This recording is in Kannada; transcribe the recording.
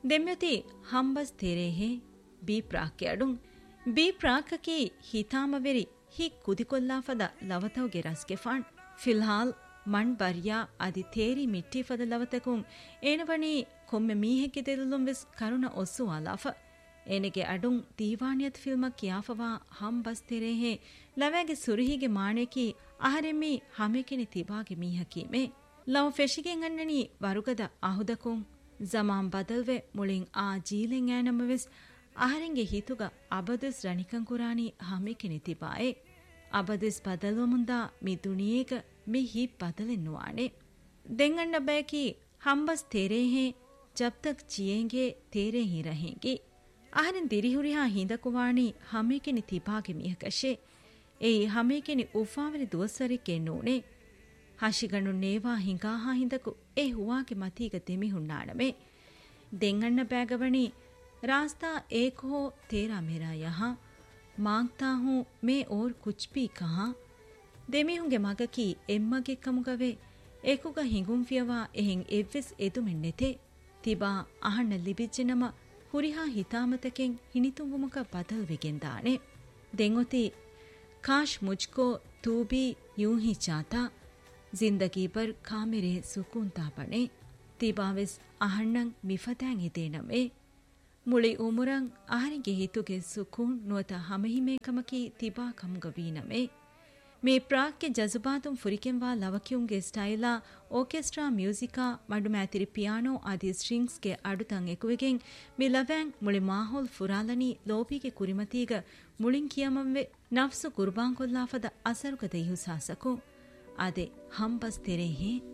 ದೆಮ್ಯತಿ ಹಂಬಸ್ ತೆರೆಹೆ ಬಿ ಪ್ರಾಕ್ಕೆ ಅಡುಂ ಬಿ ಪ್ರಾಕಕಿ ಹಿತಾಮವೆರಿ ಹಿ ಕುದಿಕೊಲ್ಲಾಫದ ಲವತವ್ಗೆ ರಸ್ಗೆ ಫಾಣ್ ಫಿಲ್ಹಾಲ್ ಮಣ್ ಬರ್ಯಾ ಅದಿ ತೇರಿ ಮಿಟ್ಟಿಫದ ಲವತಕುಂ ಏನವಣಿ ಕೊಮ್ಮೆ ಮೀಹೆಕ್ಕೆ ತೆಲುಲುಂ ವೆಸ್ ಕರುಣ ಒಸ್ಸುವಾಲಾಫ ಏನೆಗೆ ಅಡುಂ ದೀವಾಣಿಯತ್ ಫಿಲ್ಮಕ್ ಕಿಯಾಫವಾ ಹಂಬಸ್ ತೆರೆಹೆ ಲವಾಗೆ ಸುರಿಹಿಗೆ ಮಾಣೆಕಿ ಅಹರೆಮ್ಮಿ ಹಮೆಕೆನಿ ತಿಬಾಗೆ ಮೀಹಕೀಮೆ ಲವ್ ಫೆಶಿಗೆನ್ ಅನ್ನನಿ ವರುಗದ ಅಹುದಕುಂ ಜಮಾನ್ ಬದಲ್ವೆ ಮುಳಿಂ ಆ ಜೀಲೆಂ ಆನಮವೆಸ್ ಅಹರೆಂಗೆ ಹಿತುಗ ಅಬದುಸ್ ರಣಿಕಂ ಕುರಾನಿ ಹಮೆಕೆನಿ ತಿಬಾಯೆ ಅಬದುಸ್ ಬದಲುಮುಂದಾ ಮಿ ದುನಿಯೇಗ ಮಿ ಹಿ ಬದಲೆನ್ನುವಾಣೆ ದೆಂಗಣ್ಣ ಬಯಕಿ ಹಂಬಸ್ ತೆರೆಹೆ ಜಬ್ತಕ್ ಜಿಯೆಂಗೆ ತೆರೆ ಹಿರಹೆಂಗೆ ಅಹರೆನ್ ದಿರಿಹುರಿಹಾ ಹಿಂದಕುವಾಣಿ ಹಮೇಕೆನಿ ತಿಬಾಗೆ ಮಿಹಕಶೆ ಏಯಿ ಹಮೇಕೆನಿ ಉಫಾವರಿ ದುವಸ್ಸರಿಕೆ ನೂನೆ ಹಶಿಗಣ್ಣು ನೇವಾ ಹಿಂಗಾಹಾ ಹಿಂದಕು ಏ ಹುವಾಗೆ ಮತೀಗ ದೆಮಿಹುಣ್ಣಾಣಮೆ ದೆಂಗಣ್ಣ ಬ್ಯಾಗವಣಿ ರಾಸ್ತಾ ಏಕ್ ಹೋ ತೇರಾ ಮೇರಾ ಯಹಾ ಮಾಂಗ್ತಾ ಹೂಂ ಮೇ ಓರ್ ಕುಚ್ ಬಿ ಕಹಾ ದೆಮಿಹುಂಗೆ ಮಗಕಿ ಎಮ್ಮಗೆ ಕಮುಗವೆ ಏಕುಗ ಹಿಂಗುಂಫಿಯವಾ ಎಹೆಂ ಎವ್ವೆಸ್ ಎದುಮೆನ್ ನೆತೆ ತಿಬಾ ಅಹಣ್ಣ ಲಿಬಿಜ್ಜೆನಮ ಹುರಿಹಾ ಹಿತಾಮತಕೆಂ ಹಿನಿತುಂಗುಮಕ ಬದಲ್ವೆಗೆಂದಾಣೆ ದೆಂಗೊತಿ ಕಾಶ್ ಮುಜ್ಕೋ ತೂಬಿ ಯೂಂ ಹಿ ಚಾತಾ ಜಿಂದಗೀ ಬರ್ ಕಾಮೆರೆ ಸುಕೂಂತಾ ಬಣೆ ತಿಬಾವೆಸ್ ಅಹಣ್ಣಂ ಮಿಫತಾಂ ಇದೇನಮೆ ಮುಳಿ ಉಮುರಂ ಅಹರಿಗೆ ಹಿತುಗೆ ಸುಕೂನ್ ನುವತ ಹಮಹಿಮೇಕಮಕಿ ತಿಬಾ ಕಮುಗವೀನಮೆ ಮೇ ಪ್ರಾಕ್ಕೆ ಜಜುಬಾತುಂ ಫುರಿಕೆಂವಾ ಲವಕಿಯುಂಗೆ ಸ್ಟೈಲಾ ಓರ್ಕೆಸ್ಟ್ರಾ ಮ್ಯೂಸಿಕಾ ಮಡುಮ್ಯಾತಿರಿ ಪಿಯಾನೋ ಆದಿ ಸ್ಟ್ರಿಂಗ್ಸ್ಗೆ ಅಡುತಂ ಎಕುವೆಗೆಂ ಮಿ ಲವ್ಯಾಂಗ್ ಮುಳಿ ಮಾಹೋಲ್ ಫುರಾಲನಿ ಲೋಬಿಗೆ ಕುರಿಮತೀಗ ಮುಳಿಂ ಕಿಯಮಂವೆ ನಫ್ಸು ಕುರ್ಬಾನ್ ಕೊಲ್ಲಾಫದ ಅಸರುಗ ದೈಹುಸಾಸಕು ಅದೆ ಹಂಬಸ್ ತೆರೆಹೆ